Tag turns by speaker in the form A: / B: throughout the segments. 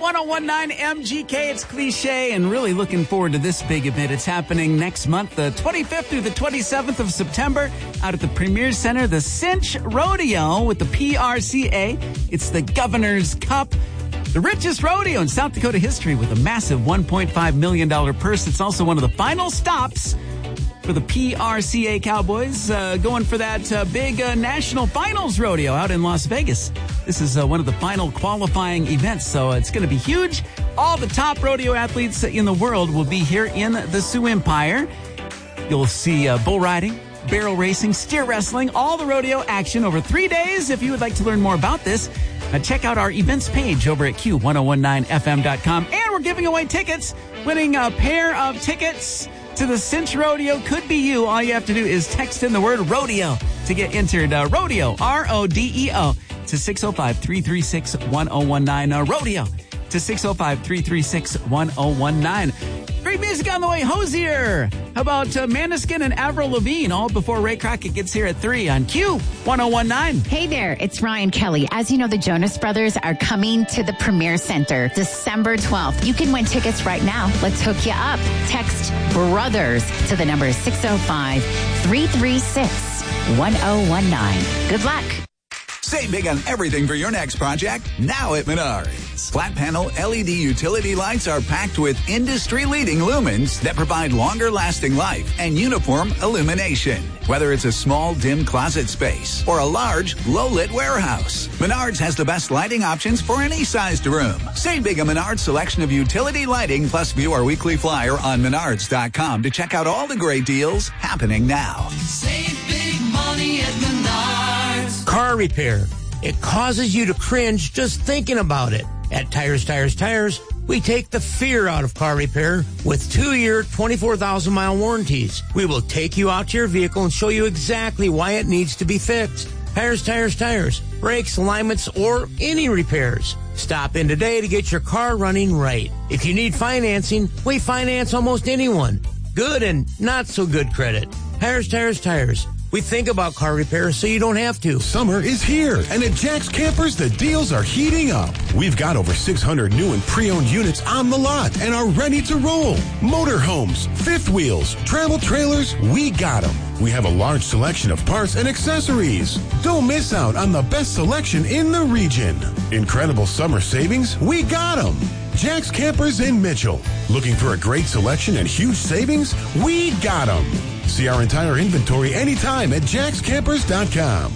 A: 1019 MGK. It's Cliche, and really looking forward to this big event. It's happening next month, the 25th through the 27th of September, out at the Premier Center, the Cinch Rodeo with the PRCA. It's the Governor's Cup, the richest rodeo in South Dakota history, with a massive $1.5 million purse. It's also one of the final stops for the PRCA Cowboys, going for that big national finals rodeo out in Las Vegas. This is one of the final qualifying events, so it's going to be huge. All the top rodeo athletes in the world will be here in the Sioux Empire. You'll see bull riding, barrel racing, steer wrestling, all the rodeo action over 3 days. If you would like to learn more about this, check out our events page over at Q1019FM.com. And we're giving away tickets. Winning a pair of tickets to the Cinch Rodeo could be you. All you have to do is text in the word rodeo to get entered. Rodeo, R-O-D-E-O, to 605-336-1019. Rodeo to 605-336-1019. Great music on the way. Hosier. How about Maniskin and Avril Lavigne? All before Ray Crockett gets here at 3 on Q1019.
B: Hey there, it's Ryan Kelly. As you know, the Jonas Brothers are coming to the Premier Center December 12th. You can win tickets right now. Let's hook you up. Text BROTHERS to the number 605-336-1019. Good luck.
C: Save big on everything for your next project now at Menards. Flat panel LED utility lights are packed with industry-leading lumens that provide longer-lasting life and uniform illumination. Whether it's a small, dim closet space or a large, low-lit warehouse, Menards has the best lighting options for any sized room. Save big on Menards' selection of utility lighting, plus view our weekly flyer on Menards.com to check out all the great deals happening now.
D: Save big money at Menards.
E: Car repair. It causes you to cringe just thinking about it. At Tires, we take the fear out of car repair with 2-year, 24,000-mile warranties. We will take you out to your vehicle and show you exactly why it needs to be fixed. Tires. Brakes, alignments, or any repairs. Stop in today to get your car running right. If you need financing, we finance almost anyone. Good and not so good credit. Tires. We think about car repair so you don't have to.
F: Summer is here, and at Jack's Campers, the deals are heating up. We've got over 600 new and pre-owned units on the lot and are ready to roll. Motorhomes, fifth wheels, travel trailers, we got them. We have a large selection of parts and accessories. Don't miss out on the best selection in the region. Incredible summer savings, we got them. Jack's Campers in Mitchell. Looking for a great selection and huge savings? We got them. See our entire inventory anytime at jackscampers.com.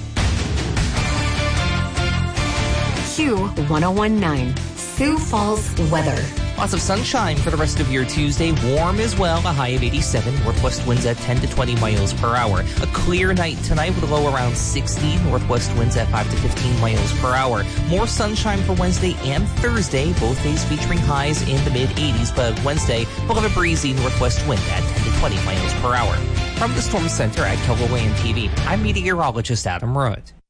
G: Q1019, Sioux Falls weather.
H: Lots of sunshine for the rest of your Tuesday. Warm as well, a high of 87. Northwest winds at 10 to 20 miles per hour. A clear night tonight with a low around 60. Northwest winds at 5 to 15 miles per hour. More sunshine for Wednesday and Thursday, both days featuring highs in the mid-80s. But Wednesday, we'll have a breezy northwest wind at 10 to 20 miles per hour. From the Storm Center at KELOLAND TV, I'm meteorologist Adam Root.